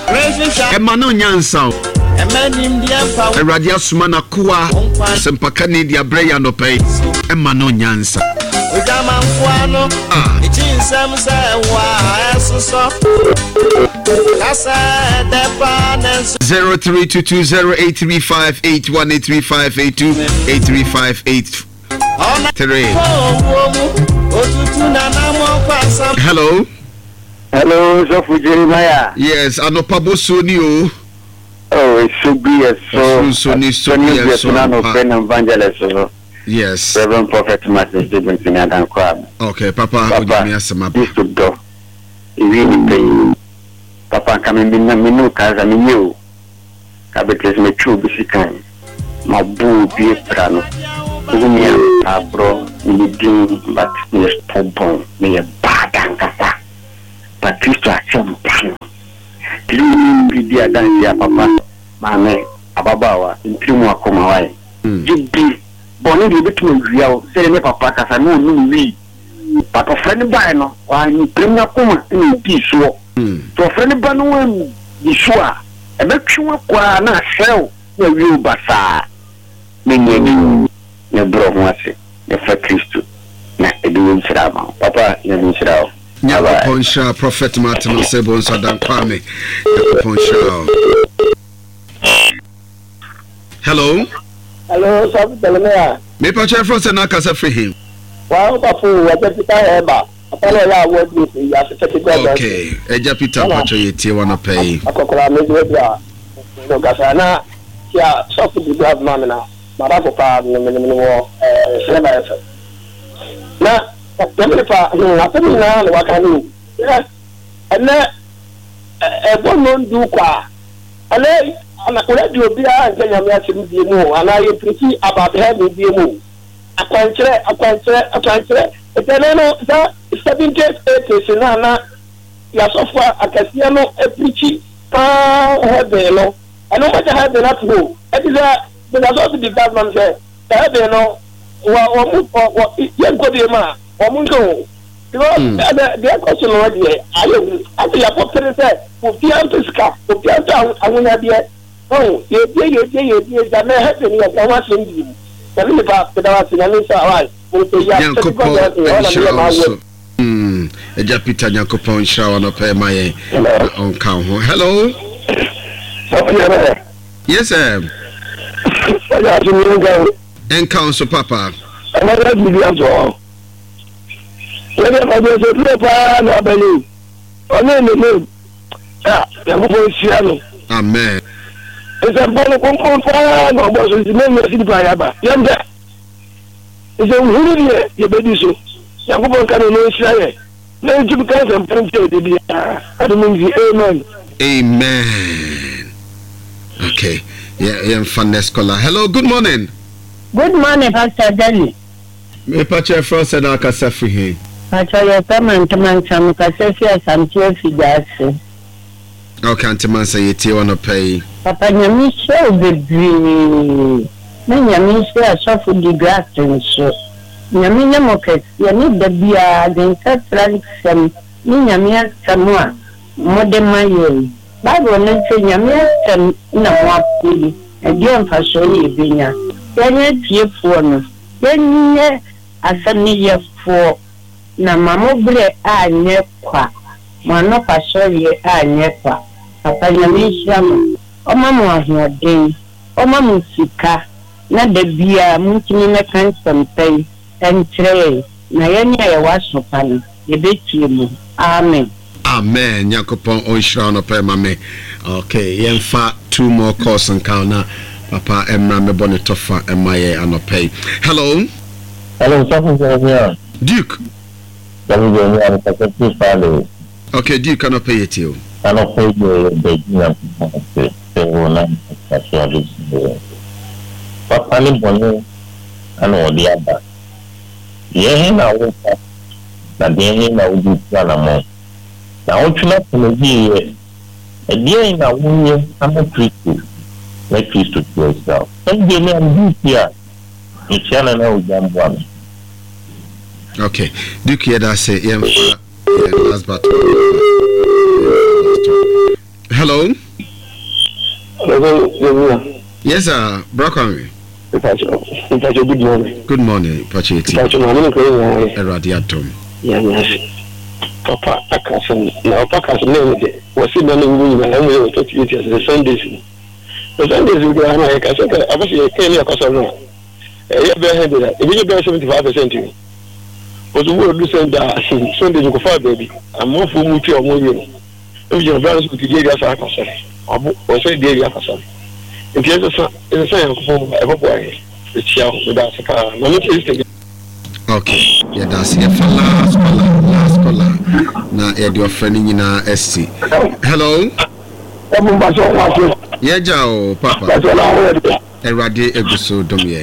Emano nyansa. Eradia sumana kuwa sempakani dia breya no pay. Emano nyansa. 03220835818358283583. Hello. Hello, Sofu Jeremiah. Yes, Anopabo Sonio. Oh, it should be a evangelist. Yes. Reverend Prophet Martin Stephen Sinadan Crab. Okay, Papa, give me a sum. This to do. Really pay. Papa coming in the menu, Kaza, you. Cabinet me true bisikan. My boo be a prano. Umia, bro, me ding, but me stubborn, me a bad ankasa. But Christo a champion. Clean be the dance, Papa, Mame, Ababawa, in Timo Komawai. Jibbi. Bonnie be between real, say never pack as I know me. But a friend by no, why you bring up in peace. So, a friend by no, be sure. A make sure not sell the real basa. Meaning, your bro wants it, the first Christo. Not a doing Srama. Papa, you're in Srao. Nyaba Ponsha, Prophet Martin Sebo, Sadan Kwame. Ponsha. Hello. Hello, Sofu Jeremiah. Me pacha from Senaka for him. Wow, Pafu, what did you Eba? Okay, Eja Peter Pacha yeti wanna pay. Akokola media. No gasana. Ya, Sofu di grab mamina. Marako pa no sema efe. Na, yamle pa, apemi na wakani. Ene ebono ndu kwa. Ale ana already obia Kenya me asem die mu ana ye priti about heaven die mu akwankyere eteneno za 78 na ya sofa akasia no eprichi pa heaven no ana ma heaven at go etiza the result of the government say heaven no wa ye nkodi ma o munko because the question already ayo ati ya popere say obi antiska obi awunya de oh, ye jame happen ya kwa sindi. Tani pa pedawa sinani sa wai. Eja Peter Nyankopon shawa no pay my on count. Hello. Yes, sir. And council papa. Another video so. When I go to the pa na beli. No. Ah, ya ko siano. Amen. It's a ball of comfort, no boss is the name of the Payaba. Yanda. It's a really a baby so. Yakubo can know Israel. No, you can't and the I don't mean amen. Amen. Okay. Yeah, fun scholar. Hello, good morning. Good morning, Pastor Danny. Me Pacha Frost and Akasafi. Pastor, your permanent man, some Casafi, some tears. Okay, Antiman say you want to pay. Papa, you show the many a soft the grass and so. Yamina Mocket, you need the beer, then Catholic some Yamia Samoa, Modern Mayo. Bible mention Yamia some no more, again for Sony Vina. Then it's your phone. Then as a media for Namamobre, I never. Mano pasori anyekwa papa nyamisha omamu ahoden omamu sika na da bia muntini na kansom pai entre na yenya ye wasopa no yebetie mu amen Yakopon onshra no pay mame. Okay, yemfa 2 more calls and counter papa emra me bonitofa emaye anopay. Hello, Sofu Duke. Okay, Duke cannot pay it to you. I don't pay the but I live one and all the other. Yeah, now, that they will be Panama. Now, what you not to be a dear in a woman, I'm a Christian. Let Christ to yourself. Some day, I'm here. It's an one. Okay, Duke, yeah, that's it. Yeah, last but hello. Hello. Hello. Yes, sir. Broccoli. Good morning. Good morning, Pacheti. Eradiatum. Yes. Papa Akasan. Now, Paka's name was in the room and I will talk to you the Sundays. The Sundays will go on. I said, I was a Kenya Casano. If you bear 75%, was the word to send that Sunday to go far, baby. I'm more for Muti or Moyo. If your brothers would give us a Cassan, or say, Davy Akasan. In the other sign of a boy, the child without a car. Okay, yeah, that's it for last caller. Now, your friend in our SC. Hello. Yeah, Joe, Papa. Eradi Eguso Domie.